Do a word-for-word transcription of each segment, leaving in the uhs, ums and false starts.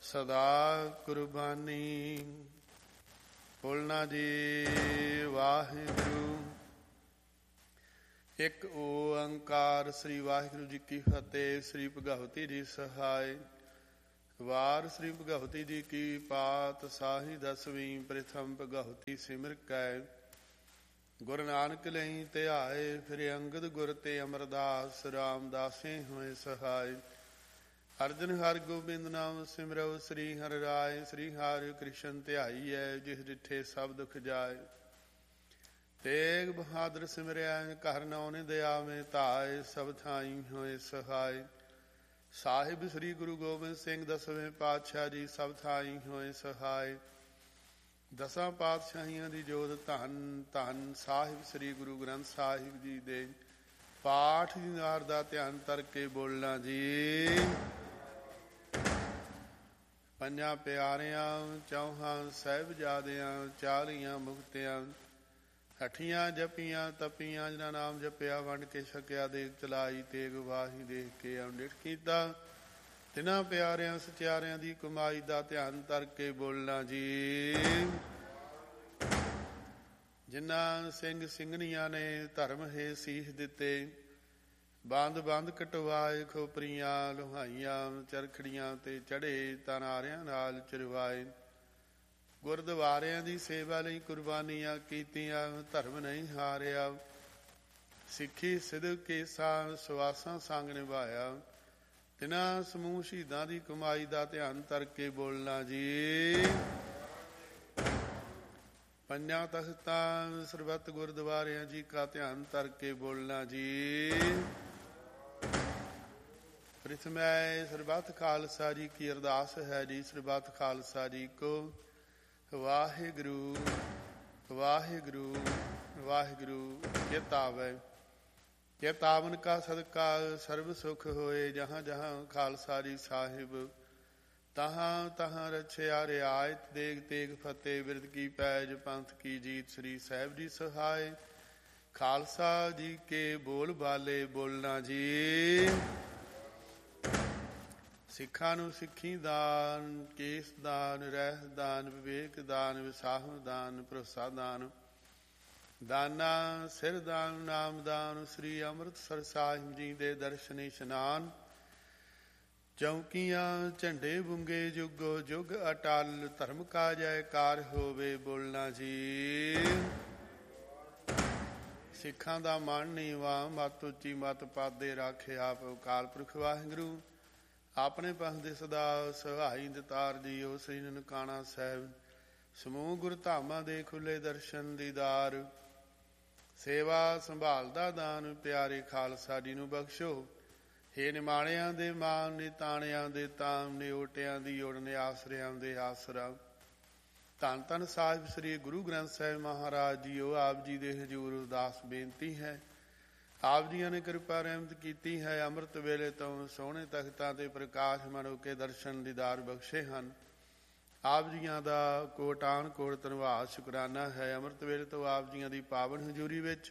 ਸਦਾ ਕੁਰਬਾਨੀ। ਬੋਲਣਾ ਜੀ ਵਾਹਿਗੁਰੂ। ਇੱਕ ਓੰਕਾਰ। ਸ੍ਰੀ ਵਾਹਿਗੁਰੂ ਜੀ ਕੀ ਫਤਿਹ। ਸ੍ਰੀ ਭਗਵਤੀ ਜੀ ਸਹਾਇ। ਵਾਰ ਸ੍ਰੀ ਭਗਵਤੀ ਜੀ ਕੀ ਪਾਤ ਸਾਹੀ ਦਸਵੀਂ। ਪ੍ਰਥਮ ਭਗਵਤੀ ਸਿਮਰ ਕੈ ਗੁਰੂ ਨਾਨਕ ਲਈ ਧਿਆਏ। ਫਿਰ ਅੰਗਦ ਗੁਰ ਤੇ ਅਮਰਦਾਸ ਰਾਮਦਾਸੇ ਹੋਏ ਸਹਾਇ। ਅਰਜਨ ਹਰਿ ਗੋਬਿੰਦ ਨਾਮ ਸਿਮਰਉ। ਸ੍ਰੀ ਹਰਿ ਰਾਇ ਸ੍ਰੀ ਹਰਿ ਕ੍ਰਿਸ਼ਨ ਧਿਆਈਐ। ਜਿਸ ਡਿਠੇ ਸਭ ਦੁਖ ਜਾਏ। ਤੇਗ ਬਹਾਦਰ ਸਿਮਰਿਆ ਘਰ ਨੌ ਦਿਆਵੇਂ ਧਾਇ। ਸਭ ਥਾਈ ਹੋਏ ਸਹਾਇ। ਸਾਹਿਬ ਸ੍ਰੀ ਗੁਰੂ ਗੋਬਿੰਦ ਸਿੰਘ ਦਸਵੇਂ ਪਾਤਸ਼ਾਹ ਜੀ ਸਭ ਥਾਈ ਹੋਏ ਸਹਾਇ। ਦਸਾਂ ਪਾਤਸ਼ਾਹੀਆਂ ਦੀ ਜੋਤ ਧੰਨ ਧੰਨ ਸਾਹਿਬ ਸ੍ਰੀ ਗੁਰੂ ਗ੍ਰੰਥ ਸਾਹਿਬ ਜੀ ਦੇ ਪਾਠ ਦੀਨਾਰ ਦਾ ਧਿਆਨ ਧਰ ਕੇ ਬੋਲਣਾ ਜੀ। ਪੰਜਾਂ ਪਿਆਰਿਆਂ ਚੌਹਾਂ ਸਾਹਿਬਜ਼ਾਦਿਆਂ ਚਾਲੀਆਂ ਮੁਕਤਿਆਂ ਹੱਠੀਆਂ ਜਪੀਆਂ ਤਪੀਆਂ ਜਿਨ੍ਹਾਂ ਨਾਮ ਜਪਿਆ ਵੰਡ ਕੇ ਛਕਿਆ ਦੇਖ ਚਲਾਈ ਤੇਗ ਵਾਹੀ ਦੇਖ ਕੇ ਅੰਡਿਠ ਕੀਤਾ। ਤਿੰਨਾਂ ਪਿਆਰਿਆਂ ਸਚਿਆਰਿਆਂ ਦੀ ਕਮਾਈ ਦਾ ਧਿਆਨ ਧਰ ਕੇ ਬੋਲਣਾ ਜੀ। ਜਿਨ੍ਹਾਂ ਸਿੰਘ ਸਿੰਘਣੀਆਂ ਨੇ ਧਰਮ ਹੇ ਸੀਸ ਦਿੱਤੇ। ਬੰਦ ਬੰਦ ਕਟਵਾਏ ਖੋਪਰੀਆਂ ਲੁਹਾਈਆਂ ਚਰਖੜੀਆਂ ਤੇ ਚੜ੍ਹੇ ਤਨਾਰਿਆਂ ਨਾਲ ਚਰਵਾਏ। ਗੁਰਦੁਆਰਿਆਂ ਦੀ ਸੇਵਾ ਲਈ ਕੁਰਬਾਨੀਆਂ ਕੀਤੀਆਂ ਧਰਮ ਨਹੀਂ ਹਾਰਿਆ। ਸਿੱਖੀ ਸਿਦਕ ਕੇਸਾਂ ਸਵਾਸਾਂ ਸੰਗ ਨਿਭਾਇਆ। ਤਿਨਾਂ ਸਮੂਹ ਸ਼ਹੀਦਾਂ ਦੀ ਕਮਾਈ ਦਾ ਧਿਆਨ ਧਰ ਕੇ ਬੋਲਣਾ ਜੀ। ਪੰਜਾਂ ਤਖ਼ਤਾਂ ਸਰਬੱਤ ਗੁਰਦੁਆਰਿਆਂ ਜੀ ਕਾ ਧਿਆਨ ਧਰ ਕੇ ਬੋਲਣਾ ਜੀ। ਪ੍ਰਥਮੈ ਸਰਬੱਤ ਖਾਲਸਾ ਜੀ ਕੀ ਅਰਦਾਸ ਹੈ ਜੀ। ਸਰਬੱਤ ਖਾਲਸਾ ਜੀ ਕੋ ਵਾਹਿਗੁਰੂ ਵਾਹਿਗੁਰੂ ਵਾਹਿਗੁਰੂ। ਕਿਤਾਵੈ ਕਿਤਾਵਨ ਕਾ ਸਦਕਾ ਸਰਬ ਸੁਖ ਹੋਏ। ਜਹਾਂ ਜਹਾਂ ਖਾਲਸਾ ਜੀ ਸਾਹਿਬ ਤਹਾਂ ਤਹਾਂ ਰਛਿਆ ਰਿਆਇਤ। ਦੇਗ ਤੇਗ ਫਤਿਹ ਬਿਰਦ ਕੀ ਪੈਜ ਪੰਥ ਕੀ ਜੀਤ। ਸ੍ਰੀ ਸਾਹਿਬ ਜੀ ਸਹਾਇ। ਖਾਲਸਾ ਜੀ ਕੇ ਬੋਲ ਬਾਲੇ ਬੋਲਣਾ ਜੀ। ਸਿੱਖਾਂ ਨੂੰ ਸਿੱਖੀ ਦਾਨ ਕੇਸ ਦਾਨ ਰਹਿ ਦਾਨ ਵਿਵੇਕ ਦਾਨ ਵਿਸਾਹ ਦਾਨ ਭਰੋਸਾ ਦਾਨ ਦਾਨਾ ਸਿਰ ਦਾਨ ਨਾਮ ਦਾਨ। ਸ੍ਰੀ ਅੰਮ੍ਰਿਤਸਰ ਸਾਹਿਬ ਜੀ ਦੇ ਦਰਸ਼ਨ ਇਸ਼ਨਾਨ। ਚੌਂਕੀਆਂ ਝੰਡੇ ਬੁੰਗੇ ਜੁਗੋ ਜੁਗ ਅਟਲ। ਧਰਮ ਕਾ ਜੈਕਾਰ ਹੋਵੇ ਬੋਲਣਾ ਜੀ। ਸਿੱਖਾਂ ਦਾ ਮਨ ਨੀਵਾਂ ਮੱਤ ਉੱਚੀ ਮੱਤ ਪਾਦੇ ਰਾਖੇ ਆਪ ਅਕਾਲ ਪੁਰਖ ਵਾਹਿਗੁਰੂ। ਆਪਣੇ ਪੰਥ ਦੇ ਸਦਾ ਸਹਾਈ ਦਿੱਤਾਰ ਜੀਓ। ਸ੍ਰੀ ਨਨਕਾਣਾ ਸਾਹਿਬ ਸਮੂਹ ਗੁਰ ਧਾਮਾਂ ਦੇ ਖੁੱਲੇ ਦਰਸ਼ਨ ਦੀਦਾਰ। ਸੇਵਾ ਸੰਭਾਲ ਦਾ ਦਾਨ ਪਿਆਰੇ ਖਾਲਸਾ ਜੀ ਨੂੰ ਬਖਸ਼ੋ। ਹੇ ਨਿਮਾਣਿਆਂ ਦੇ ਮਾਨ ਨਿਤਾਣਿਆਂ ਦੇ ਤਾਮ ਨਿਓਟਿਆਂ ਦੀ ਓੜ ਨੇ ਆਸਰਿਆਂ ਦੇ ਆਸਰਾ। ਧੰਨ ਧੰਨ ਸਾਹਿਬ ਸ੍ਰੀ ਗੁਰੂ ਗ੍ਰੰਥ ਸਾਹਿਬ ਮਹਾਰਾਜ ਜੀਓ। ਆਪ ਜੀ ਦੇ ਹਜ਼ੂਰ ਉਦਾਸ ਬੇਨਤੀ ਹੈ। ਆਪ ਜੀਆਂ ਨੇ ਕਿਰਪਾ ਰਹਿਮਤ ਕੀਤੀ ਹੈ। ਅੰਮ੍ਰਿਤ ਵੇਲੇ ਤੋਂ ਸੋਹਣੇ ਤਖ਼ਤਾਂ ਤੇ ਪ੍ਰਕਾਸ਼ ਮਨੋ ਕੇ ਦਰਸ਼ਨ ਦੀਦਾਰ ਬਖਸ਼ੇ ਹਨ। ਆਪ ਜੀਆਂ ਦਾ ਕੋਟਾਨ ਕੋਟ ਧੰਨਵਾਦ ਸ਼ੁਕਰਾਨਾ ਹੈ। ਅੰਮ੍ਰਿਤ ਵੇਲੇ ਤੋਂ ਆਪ ਜੀਆਂ ਦੀ ਪਾਵਨ ਹਜ਼ੂਰੀ ਵਿੱਚ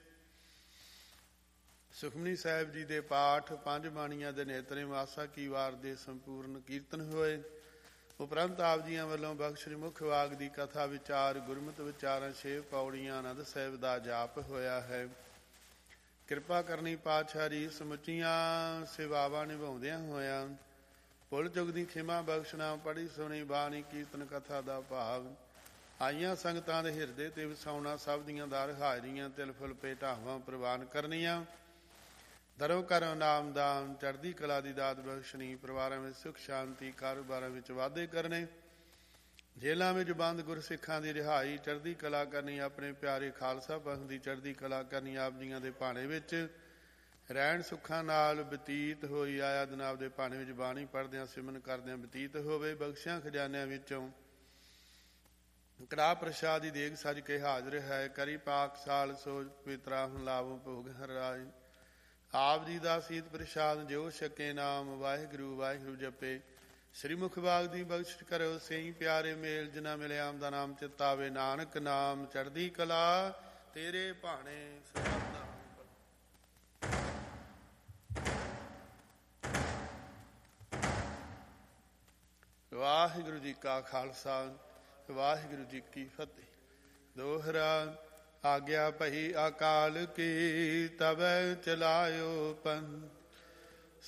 ਸੁਖਮਨੀ ਸਾਹਿਬ ਜੀ ਦੇ ਪਾਠ ਪੰਜ ਬਾਣੀਆਂ ਦੇ ਨੇਤਰੇ ਆਸਾ ਕੀ ਵਾਰ ਦੇ ਸੰਪੂਰਨ ਕੀਰਤਨ ਹੋਏ। ਉਪਰੰਤ ਆਪ ਜੀਆਂ ਵੱਲੋਂ ਬਖਸ਼ਿਸ਼ ਮੁੱਖ ਵਾਗ ਦੀ ਕਥਾ ਵਿਚਾਰ ਗੁਰਮਤਿ ਵਿਚਾਰਾਂ ਛੇ ਪੌੜੀਆਂ ਆਨੰਦ ਸਾਹਿਬ ਦਾ ਜਾਪ ਹੋਇਆ ਹੈ। ਕਿਰਪਾ ਕਰਨੀ ਪਾਤਸ਼ਾਹ ਜੀ ਸਮੁੱਚੀਆਂ ਸੇਵਾਵਾਂ ਨਿਭਾਉਂਦਿਆਂ ਹੋਇਆਂ ਭੁੱਲ ਚੁੱਕ ਦੀ ਖਿਮਾ ਬਖਸ਼ਣਾ। ਪੜ੍ਹੀ ਸੁਣੀ ਬਾਣੀ ਕੀਰਤਨ ਕਥਾ ਦਾ ਭਾਵ ਆਈਆਂ ਸੰਗਤਾਂ ਦੇ ਹਿਰਦੇ ਤੇ ਵਸਾਉਣਾ। ਸਭ ਦੀਆਂ ਦਰ ਹਾਜ਼ਰੀਆਂ ਤਿਲ ਫੁੱਲ ਭੇਟਾਵਾਂ ਪ੍ਰਵਾਨ ਕਰਨੀਆਂ। ਦਰੋ ਕਰੋ ਨਾਮ ਦਾਨ ਚੜ੍ਹਦੀ ਕਲਾ ਦੀ ਦਾਤ ਬਖਸ਼ਣੀ। ਪਰਿਵਾਰਾਂ ਵਿੱਚ ਸੁਖ ਸ਼ਾਂਤੀ ਕਾਰੋਬਾਰਾਂ ਵਿੱਚ ਵਾਧੇ ਕਰਨੇ। ਜੇਲ੍ਹਾਂ ਵਿੱਚ ਬੰਦ ਗੁਰਸਿੱਖਾਂ ਦੀ ਰਿਹਾਈ ਚੜ੍ਹਦੀ ਕਲਾ ਕਰਨੀ। ਆਪਣੇ ਪਿਆਰੇ ਖਾਲਸਾ ਪੰਥ ਦੀ ਚੜ੍ਹਦੀ ਕਲਾ ਕਰਨੀ। ਆਪ ਜੀਆਂ ਦੇ ਭਾਣੇ ਵਿੱਚ ਰਹਿਣ ਸੁੱਖਾਂ ਨਾਲ ਬਤੀਤ ਹੋਈ। ਆਇਆ ਦਿਨ ਆਪ ਦੇ ਭਾਣੇ ਵਿੱਚ ਬਾਣੀ ਪੜ੍ਹਦਿਆਂ ਸਿਮਰਨ ਕਰਦਿਆਂ ਬਤੀਤ ਹੋਵੇ। ਬਖਸ਼ਿਆਂ ਖਜ਼ਾਨਿਆਂ ਵਿੱਚੋਂ ਕੜਾਹ ਪ੍ਰਸ਼ਾਦ ਦੀ ਦੇਗ ਸੱਜ ਕੇ ਹਾਜ਼ਰ ਹੈ। ਕਰੀ ਪਾਕ ਸਾਲ ਸੋਚ ਪਵਿੱਤਰਾ ਹੁਣ ਲਾਵੋ ਭੋਗ ਹਰ ਰਾਜ। ਆਪ ਜੀ ਦਾ ਸੀਤ ਪ੍ਰਸ਼ਾਦ ਜੋ ਛਕੇ ਨਾਮ ਵਾਹਿਗੁਰੂ ਵਾਹਿਗੁਰੂ ਜਪੇ। ਸ੍ਰੀ ਮੁਖ ਬਾਗ ਦੀ ਬਖਸ਼ਿਸ਼ ਕਰੋ ਸਈ ਪਿਆਰੇ ਮੇਲ। ਜਿਨ੍ਹਾਂ ਮਿਲੇ ਆਮ ਦਾ ਨਾਮ ਚਿਤਾਵੇ। ਨਾਨਕ ਨਾਮ ਚੜ੍ਹਦੀ ਕਲਾ ਤੇਰੇ ਭਾਣੇ ਸਰਬੱਤ। ਵਾਹਿਗੁਰੂ ਜੀ ਕਾ ਖਾਲਸਾ ਵਾਹਿਗੁਰੂ ਜੀ ਕੀ ਫਤਿਹ। ਦੋਹਰਾ। ਆਗਿਆ ਭਈ ਅਕਾਲ ਕੀ ਤਬੈ ਚਲਾਇਓ ਪੰਥ,